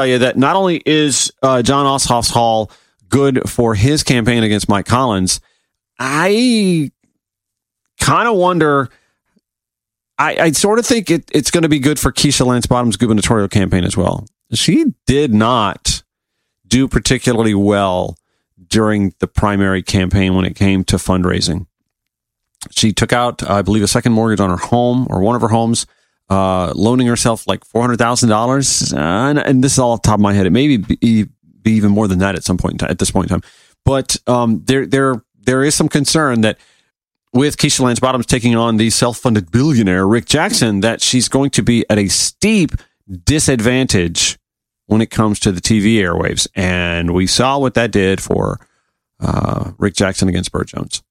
tell you that not only is Jon Ossoff's haul good for his campaign against Mike Collins, I kind of wonder. I sort of think it's going to be good for Keisha Lance Bottoms' gubernatorial campaign as well. She did not do particularly well during the primary campaign when it came to fundraising. She took out, I believe, a second mortgage on her home or one of her homes, loaning herself like $400,000. And this is all off the top of my head. It may be even more than that at some point at this point in time. But there is some concern that with Keisha Lance Bottoms taking on the self-funded billionaire Rick Jackson, that she's going to be at a steep disadvantage when it comes to the TV airwaves. And we saw what that did for Rick Jackson against Burt Jones.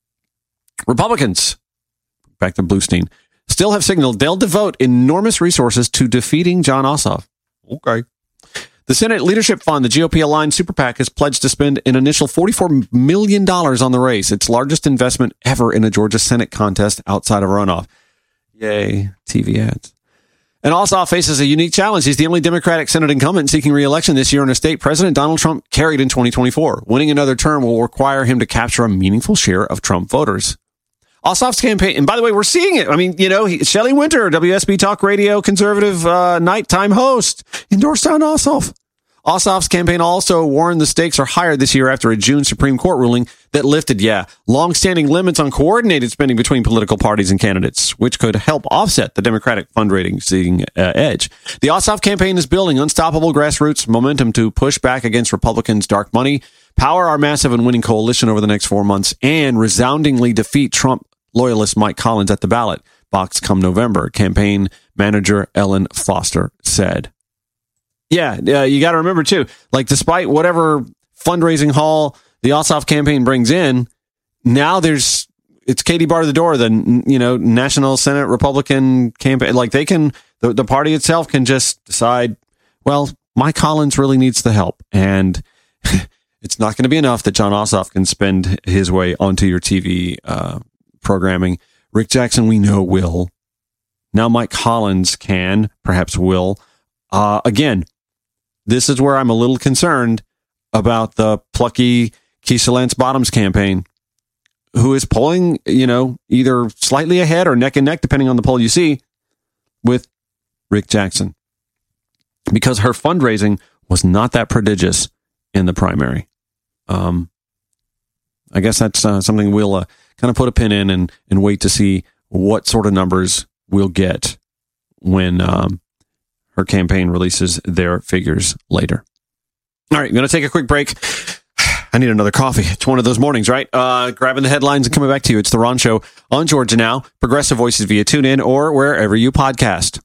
Republicans, back to Bluestein, still have signaled they'll devote enormous resources to defeating Jon Ossoff. Okay. The Senate Leadership Fund, the GOP-aligned super PAC, has pledged to spend an initial $44 million on the race, its largest investment ever in a Georgia Senate contest outside of a runoff. Yay, TV ads. And Ossoff faces a unique challenge. He's the only Democratic Senate incumbent seeking re-election this year in a state President Donald Trump carried in 2024. Winning another term will require him to capture a meaningful share of Trump voters. Ossoff's campaign, and by the way, we're seeing it. I mean, Shelley Winter, WSB Talk Radio conservative nighttime host, endorsed Jon Ossoff. Ossoff's campaign also warned the stakes are higher this year after a June Supreme Court ruling that lifted, long-standing limits on coordinated spending between political parties and candidates, which could help offset the Democratic fundraising edge. The Ossoff campaign is building unstoppable grassroots momentum to push back against Republicans' dark money, power our massive and winning coalition over the next 4 months, and resoundingly defeat Trump loyalist Mike Collins at the ballot box come November, campaign manager Ellen Foster said. Yeah, you got to remember, too, like, despite whatever fundraising haul the Ossoff campaign brings in, now it's Katie bar the door, the, National Senate Republican campaign. Like, they can, the party itself can just decide, well, Mike Collins really needs the help. And it's not going to be enough that Jon Ossoff can spend his way onto your TV programming. Rick Jackson, we know, will. Now Mike Collins can, perhaps will. Again, this is where I'm a little concerned about the plucky Keisha Lance Bottoms campaign, who is polling, either slightly ahead or neck and neck, depending on the poll you see, with Rick Jackson. Because her fundraising was not that prodigious in the primary. I guess that's something we'll kind of put a pin in and wait to see what sort of numbers we'll get when her campaign releases their figures later. All right, I'm going to take a quick break. I need another coffee. It's one of those mornings, right? Grabbing the headlines and coming back to you. It's The Ron Show on Georgia Now, Progressive Voices via TuneIn or wherever you podcast.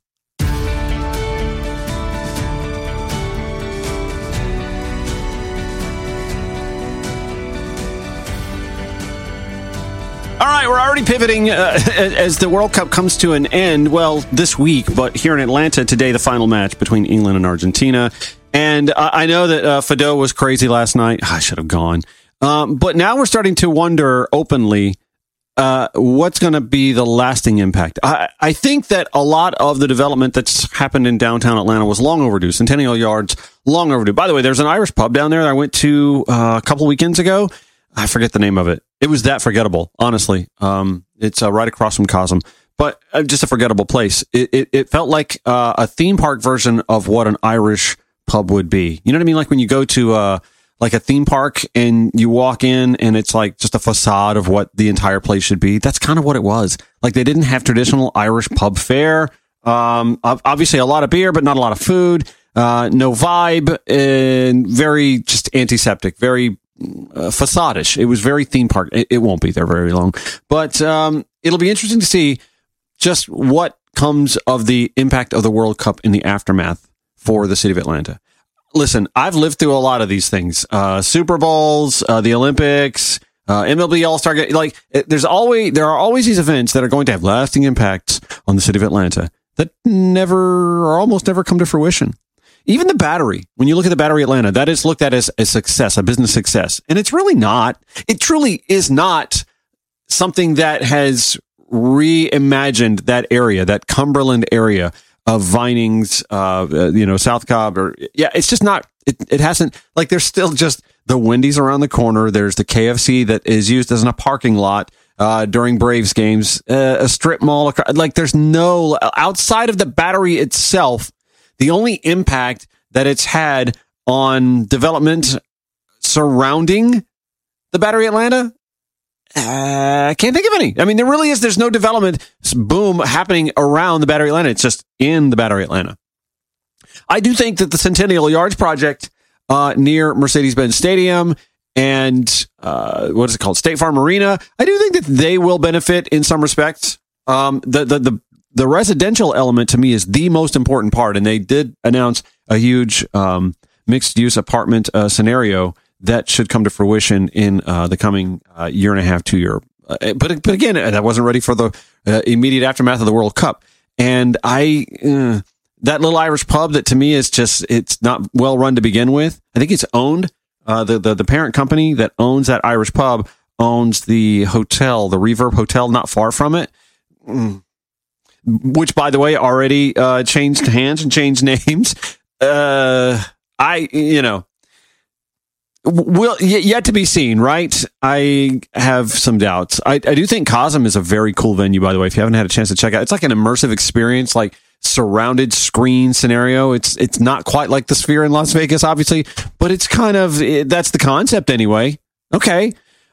All right, we're already pivoting as the World Cup comes to an end. Well, this week, but here in Atlanta today, the final match between England and Argentina. And I know that Fado was crazy last night. I should have gone. But now we're starting to wonder openly what's going to be the lasting impact. I think that a lot of the development that's happened in downtown Atlanta was long overdue. Centennial Yards, long overdue. By the way, there's an Irish pub down there that I went to a couple weekends ago. I forget the name of it. It was that forgettable, honestly. It's right across from Cosm, but just a forgettable place. It felt like a theme park version of what an Irish pub would be. You know what I mean? Like when you go to like a theme park and you walk in and it's like just a facade of what the entire place should be. That's kind of what it was. Like they didn't have traditional Irish pub fare. Obviously a lot of beer, but not a lot of food. No vibe, and very just antiseptic, very facade-ish. It was very theme park. It won't be there very long, but it'll be interesting to see just what comes of the impact of the World Cup in the aftermath for the city of Atlanta. Listen, I've lived through a lot of these things. Super Bowls, the Olympics, MLB All-Star Game. Like there are always these events that are going to have lasting impacts on the city of Atlanta that never or almost never come to fruition. Even the Battery, when you look at the Battery Atlanta, that is looked at as a success, a business success. And it's really not. It truly is not something that has reimagined that area, that Cumberland area. Vinings, South Cobb, it's just not. It hasn't, like, there's still just the Wendy's around the corner. There's the KFC that is used as a parking lot during Braves games, a strip mall. Like, there's no, outside of the Battery itself, the only impact that it's had on development surrounding the Battery Atlanta, I can't think of any. I mean, there's no development boom happening around the Battery Atlanta. It's just in the Battery Atlanta. I do think that the Centennial Yards project near Mercedes-Benz Stadium and what is it called, State Farm Arena, I do think that they will benefit in some respects. The residential element to me is the most important part, and they did announce a huge mixed-use apartment scenario that should come to fruition in the coming year and a half, 2 year. But again, that wasn't ready for the immediate aftermath of the World Cup. And that little Irish pub that to me is just, it's not well run to begin with. I think it's owned. The parent company that owns that Irish pub owns the hotel, the Reverb Hotel, not far from it. Which, by the way, already changed hands and changed names. Will yet to be seen, right? I have some doubts. I do think Cosm is a very cool venue, by the way. If you haven't had a chance to check out, it's like an immersive experience, like surrounded screen scenario. It's not quite like the Sphere in Las Vegas, obviously, but it's kind of, that's the concept anyway. Okay.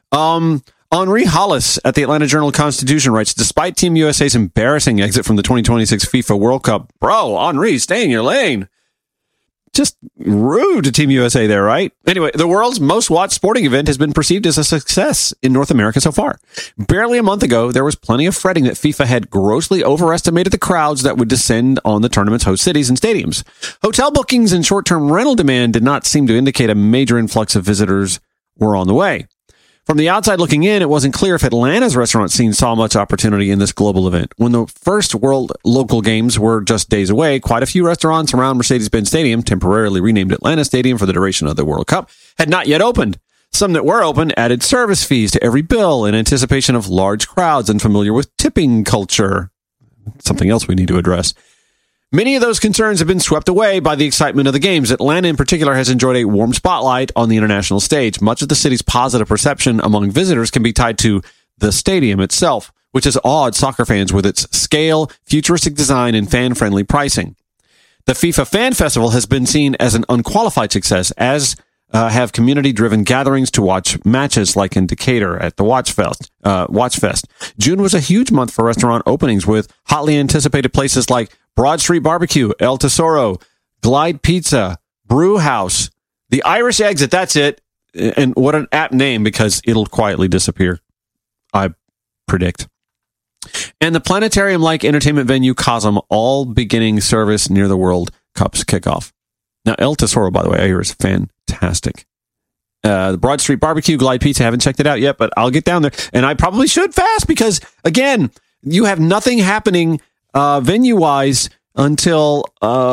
Henri Hollis at the Atlanta Journal-Constitution writes, despite Team USA's embarrassing exit from the 2026 FIFA World Cup, bro, Henri, stay in your lane. Just rude to Team USA there, right? Anyway, the world's most watched sporting event has been perceived as a success in North America so far. Barely a month ago, there was plenty of fretting that FIFA had grossly overestimated the crowds that would descend on the tournament's host cities and stadiums. Hotel bookings and short-term rental demand did not seem to indicate a major influx of visitors were on the way. From the outside looking in, it wasn't clear if Atlanta's restaurant scene saw much opportunity in this global event. When the first World local games were just days away, quite a few restaurants around Mercedes-Benz Stadium, temporarily renamed Atlanta Stadium for the duration of the World Cup, had not yet opened. Some that were open added service fees to every bill in anticipation of large crowds and familiar with tipping culture. Something else we need to address. Many of those concerns have been swept away by the excitement of the games. Atlanta, in particular, has enjoyed a warm spotlight on the international stage. Much of the city's positive perception among visitors can be tied to the stadium itself, which has awed soccer fans with its scale, futuristic design, and fan-friendly pricing. The FIFA Fan Festival has been seen as an unqualified success, as have community-driven gatherings to watch matches like in Decatur at the Watchfest. June was a huge month for restaurant openings with hotly anticipated places like Broad Street Barbecue, El Tesoro, Glide Pizza, Brew House, the Irish Exit, that's it. And what an apt name, because it'll quietly disappear, I predict. And the planetarium-like entertainment venue Cosm, all beginning service near the World Cup's kickoff. Now, El Tesoro, by the way, I hear is fantastic. The Broad Street Barbecue, Glide Pizza, haven't checked it out yet, but I'll get down there. And I probably should fast because, again, you have nothing happening venue-wise until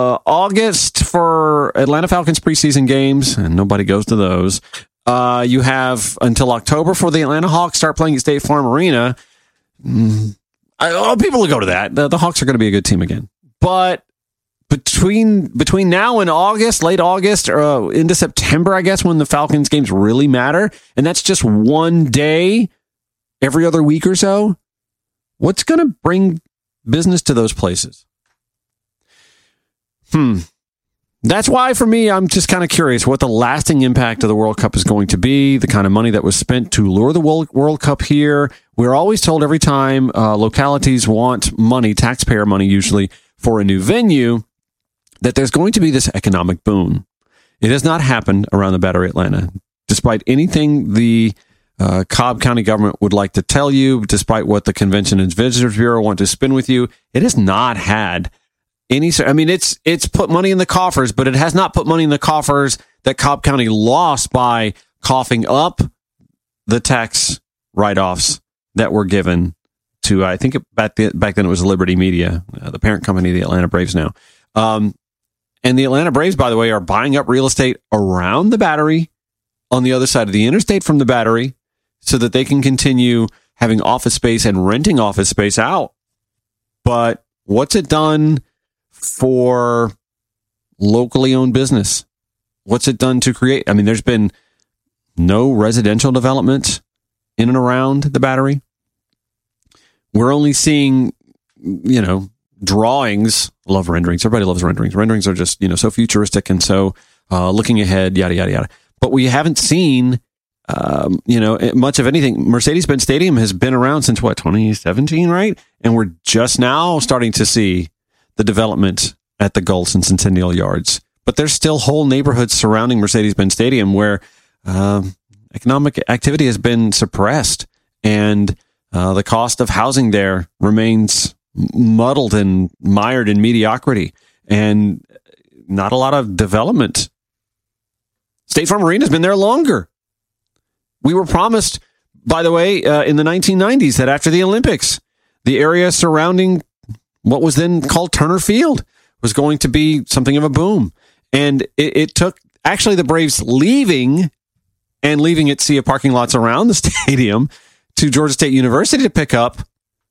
August for Atlanta Falcons preseason games, and nobody goes to those. You have until October for the Atlanta Hawks start playing at State Farm Arena. People will go to that. The Hawks are going to be a good team again. But between now and August, late August, or into September, I guess, when the Falcons games really matter, and that's just one day every other week or so, what's going to bring business to those places? That's why, for me, I'm just kind of curious what the lasting impact of the World Cup is going to be, the kind of money that was spent to lure the World Cup here. We're always told every time localities want money, taxpayer money usually, for a new venue, that there's going to be this economic boom. It has not happened around the Battery Atlanta. Despite anything the Cobb County government would like to tell you, despite what the Convention and Visitors Bureau want to spin with you, it has not had any. I mean, it's put money in the coffers, but it has not put money in the coffers that Cobb County lost by coughing up the tax write-offs that were given to, I think back then it was Liberty Media, the parent company of the Atlanta Braves now. And the Atlanta Braves, by the way, are buying up real estate around the Battery on the other side of the interstate from the Battery so that they can continue having office space and renting office space out. But what's it done for locally owned business? What's it done to create? I mean, there's been no residential development in and around the Battery. We're only seeing, drawings. I love renderings. Everybody loves renderings. Renderings are just, so futuristic and so looking ahead, yada, yada, yada. But we haven't seen, much of anything. Mercedes-Benz Stadium has been around since 2017, right? And we're just now starting to see the development at the Gulch and Centennial Yards. But there's still whole neighborhoods surrounding Mercedes-Benz Stadium where economic activity has been suppressed, and the cost of housing there remains muddled and mired in mediocrity, and not a lot of development. State Farm Arena has been there longer. We were promised, by the way, in the 1990s that after the Olympics, the area surrounding what was then called Turner Field was going to be something of a boom. And it took actually the Braves leaving its sea of parking lots around the stadium to Georgia State University to pick up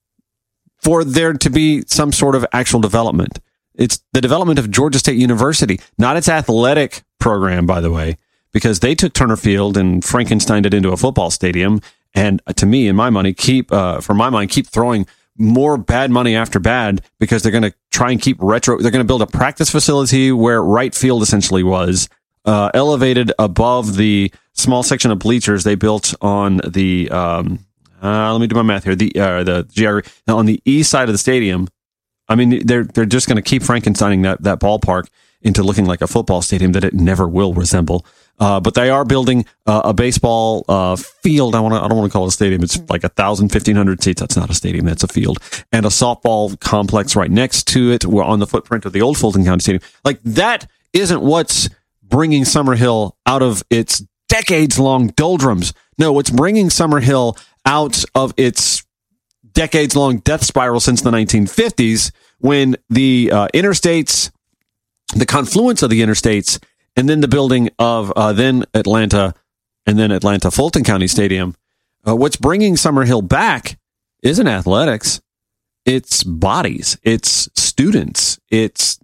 for there to be some sort of actual development. It's the development of Georgia State University, not its athletic program, by the way, because they took Turner Field and Frankensteined it into a football stadium. And to me, in my money, keep throwing more bad money after bad, because they're going to try and keep they're going to build a practice facility where right field essentially was, elevated above the small section of bleachers they built on the, let me do my math here, the geography, on the east side of the stadium. I mean, they're just going to keep Frankensteining that ballpark into looking like a football stadium that it never will resemble. But they are building a baseball field. I don't want to call it a stadium. It's like 1,500 seats. That's not a stadium. That's a field. And a softball complex right next to it. We're on the footprint of the old Fulton County Stadium. Like, that isn't what's bringing Summerhill out of its decades-long doldrums. No, what's bringing Summerhill out of its decades-long death spiral since the 1950s, when the interstates, the confluence of the interstates, and then the building of then Atlanta and then Atlanta Fulton County Stadium. What's bringing Summerhill back isn't athletics. It's bodies. It's students. It's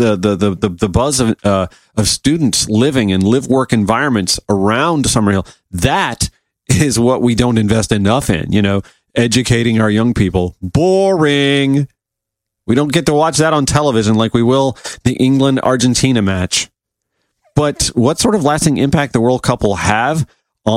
the buzz of students living in live-work environments around Summerhill. That is what we don't invest enough in, educating our young people. Boring. We don't get to watch that on television like we will the England-Argentina match. But what sort of lasting impact the World Cup will have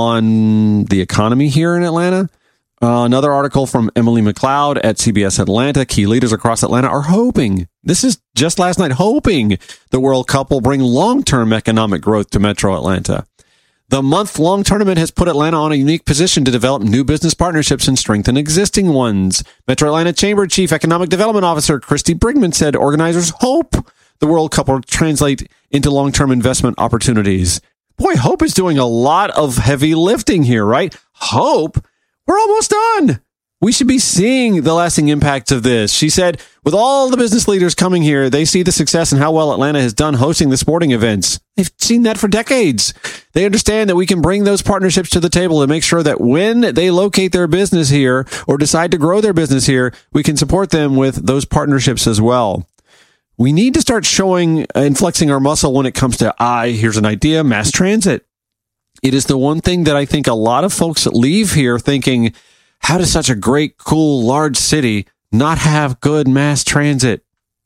on the economy here in Atlanta? Another article from Emily McLeod at CBS Atlanta. Key leaders across Atlanta are hoping, this is just last night, hoping the World Cup will bring long-term economic growth to Metro Atlanta. The month-long tournament has put Atlanta on a unique position to develop new business partnerships and strengthen existing ones. Metro Atlanta Chamber Chief Economic Development Officer Christy Brigman said organizers hope the World Cup will translate into long-term investment opportunities. Boy, Hope is doing a lot of heavy lifting here, right? Hope? We're almost done. We should be seeing the lasting impacts of this. She said, with all the business leaders coming here, they see the success and how well Atlanta has done hosting the sporting events. They've seen that for decades. They understand that we can bring those partnerships to the table and make sure that when they locate their business here or decide to grow their business here, we can support them with those partnerships as well. We need to start showing and flexing our muscle when it comes to, here's an idea, mass transit. It is the one thing that I think a lot of folks leave here thinking, how does such a great, cool, large city not have good mass transit?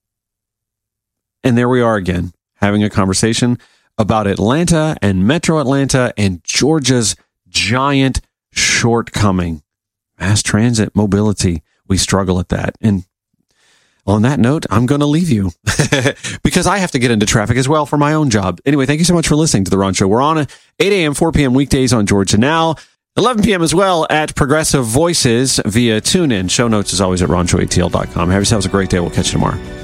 And there we are again, having a conversation about Atlanta and Metro Atlanta and Georgia's giant shortcoming. Mass transit, mobility. We struggle at that. And on that note, I'm going to leave you because I have to get into traffic as well for my own job. Anyway, thank you so much for listening to The Ron Show. We're on 8 a.m., 4 p.m. weekdays on Georgia Now, 11 p.m. as well at Progressive Voices via TuneIn. Show notes as always at RonShowATL.com. Have yourselves a great day. We'll catch you tomorrow.